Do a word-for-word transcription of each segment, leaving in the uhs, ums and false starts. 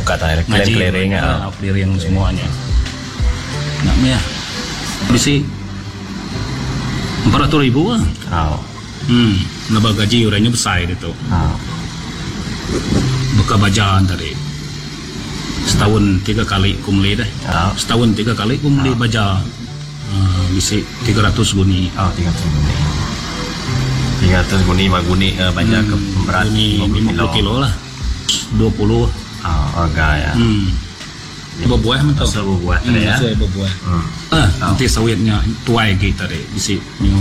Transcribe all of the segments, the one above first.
buka tanah clearing ah clearing semuanya. Nak meh. Bisi empat ratus ribu ah. Oh. Hmm, nabag gaji orangnya besar itu. Oh. Buka bajaan tadi. Setahun tiga kali kumuli dah. Oh. Setahun tiga kali kumuli oh. baja. Uh, bisi tiga ratus guni. Oh, tiga ratus guni. tiga ratus guni maguni uh, baja hmm, ke berat lima puluh kilo lah. dua puluh. Oh, harga ya. Hmm. Berbuah mentau. Berbuah tadi ya. Saya berbuah. Hmm. Ah, nanti sawitnya tuai kita tadi bisi nyo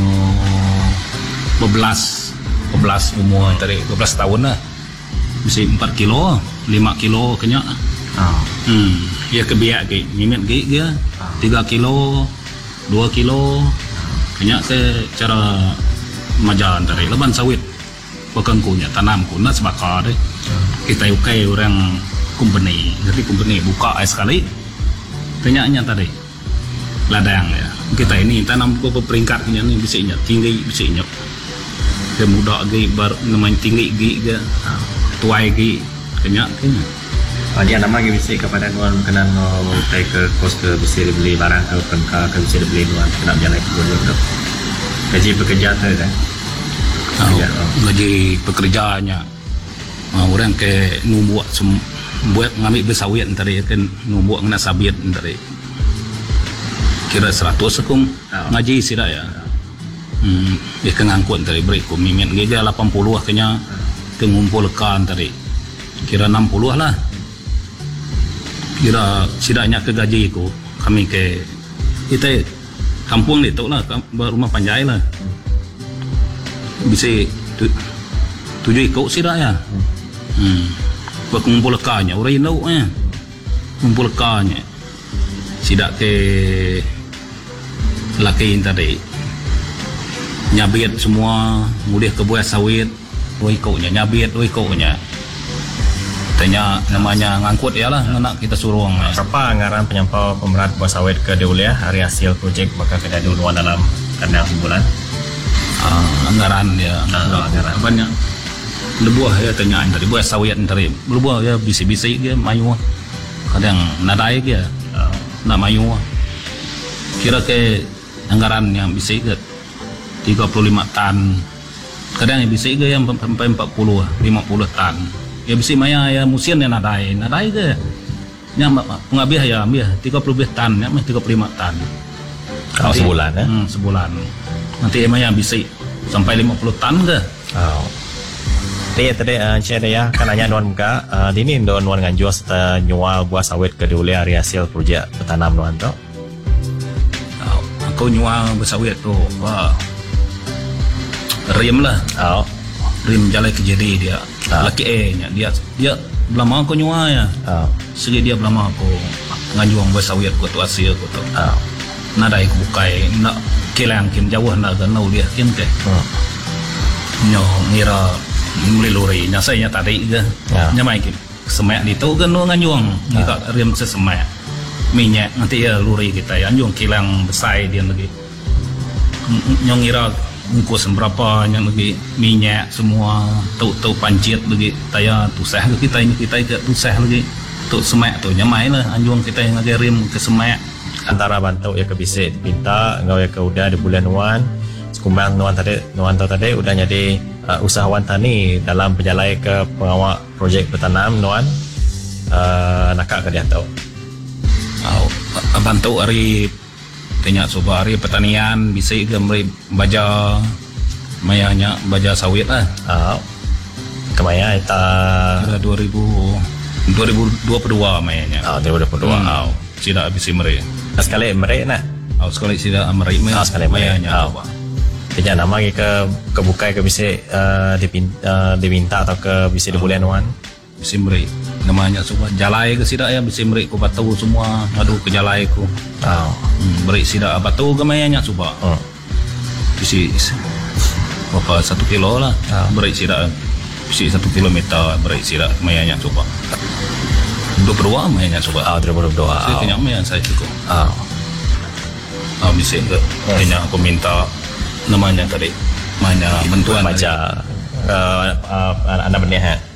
bebelas bebelas umur tadi dua belas tahun lah. Bisi empat kilo, lima kilo kenyak. Oh. Hmm, ya kebiak ke mimet ke dia. tiga kilo, dua kilo kenyak ke cara majalan tadi leban sawit. Pekangkunya tanam kuna sebakar deh. Kita ukai orang company, jadi company buka sekali. Kenyaknya tadi ladang ya. Kita ini tanam ke peringkatnya ni bisa inyak tinggi, bisa inyak. Ke muda ge bar namanya tinggi ge ge. Tuai ge kenyak kenyak. Oh, dia nama ge bisa kepada nuan kena no tai ke kos ke bisa dibeli barang ke pengka ke bisa dibeli nuan kena jalan ke gua ke. Gaji pekerja tu dah. Oh, gaji pekerjaannya. Nah, orang ke nubuat sem buat ngambil besawit tadi kan nubuat kena sabit tadi. Kira seratus akum oh. ngaji sih dah ya. Hmm, dia kengangkut tadi beri ku mimin dia lapan puluh kenya ke ngumpulkan tadi. Kira enam puluh lah. Kira sidaknya ke gaji ku kami ke kita kampung itu lah rumah panjai lah. Bisa tu, tujuh ikut sih dah ya. Hmm. Buat kumpul lekannya, orang yang tahu ya. Kumpul lekannya. Sidak ke laki tadi. Nyabit semua, mudah ke buah sawit. Dua ikutnya, nyabit dua ikutnya. Tanya namanya ngangkut ya lah, nak kita suruh. Apa anggaran penyampau pemerat buah sawit ke Deuliah hari hasil projek bakal kita duluan dalam kandang sebulan? Uh, anggaran dia uh, anggaran banyak lebuah ya tanyaan tadi buah sawit tadi lebuah ya bisi-bisi dia mayu kadang nadai dia uh, nak mayu kira ke anggaran yang bisi ke tiga puluh lima tan kadang yang bisi ke yang sampai empat puluh lima puluh tan ya bisi maya ya musim yang nadai nadai ke yang pengabih ya ambil tiga puluh tan ya tiga puluh lima tan kalau sebulan ya hmm, sebulan nanti emang yang bisa sampai lima puluh tan ke? Oh. Dia tadi cerita ya kan hanya nuan muka. Uh, ini nuan nuan nganjur serta nyual buah sawit ke Deuliah hari hasil projek bertanam nuan tu. Oh, aku nyual buah sawit tu. Wah. Rim lah. Oh. Rim jalan ke jadi dia. Oh. Laki eh nya dia dia belama aku nyual ya. Oh. Segi dia belama aku nganjur buah sawit ku tu hasil ku tu. Oh. Nadai ku bukai nak kilang kim jauh nak ke nau dia kim ke hmm. nyo ngira muli lori nya saya tadi ke ya. Nya mai kim semak di tu kan no nganyung ya. Kita rem sesemak minyak nanti ya lori kita ya anjung kilang besar dia lagi nyo ngira ngkos berapa nya lagi minyak semua tu tu pancit lagi taya tusah ke kita ini kita ke tusah lagi tu semak tu nya mai lah anjung kita yang lagi rem ke semak antara bantu ya ke bisik dipinta engkau ya ke udah di bulan nuan sekumbang nuan tadi nuan tu tadi udah jadi uh, usahawan tani dalam penjalai ke pengawal projek bertanam nuan uh, nakak ke dia tahu oh, bantu hari tanya coba hari pertanian bisik ke meri baja mayanya baja sawit lah oh. Kemaya kita kira dua ribu dua puluh dua mayanya oh, dua ribu dua puluh dua hmm. oh. Tidak bisa meri sekali meri nak oh, sekali tidak meri oh, sekali mayanya oh. Tidak nama ke kebuka ke bisa uh, dipinta, uh, diminta atau ke bisa di bulan wan bisa meri namanya semua jalai ke sidak ya bisa meri ku batu semua ngadu ke jalai ku oh. hmm, beri sidak batu ke mayanya coba oh. Bisa berapa satu kilo lah oh. Beri sidak bisa satu kilometer beri sidak mayanya coba dua puluh dua mayanya coba ah dua puluh dua saya kenyang maya saya cukup ah ah bisa ke kena aku minta namanya tadi mana bantuan baca uh, uh, anak benih